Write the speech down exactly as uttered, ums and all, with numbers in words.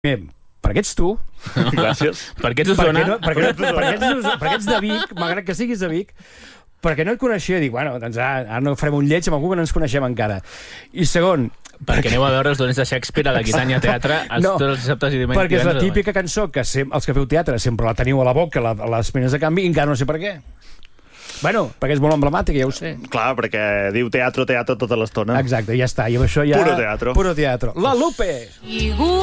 Bé, per què ets tu? Gràcies. Per què ets Per d'Osona? què no, per què no, per què ets, per què ets de Vic, malgrat que siguis de Vic, perquè no et coneixia, dic, bueno, doncs ara, ara no farem un lleig amb algú que no ens coneixem encara. I segon... Perquè aneu a veure els dones de Shakespeare a l'Aquitània Teatre els, No, tots els dissabtes i diumenges. perquè és la divendres. típica cançó que sem els que feu teatre sempre la teniu a la boca, la, a les primeres de canvi, i encara no sé per què. Bueno, perquè és molt emblemàtica, ja ho sé. Clar, perquè diu teatro, teatro tota l'estona. Exacte, ja està, i amb això ja... Puro teatro. Puro teatro. La Lupe!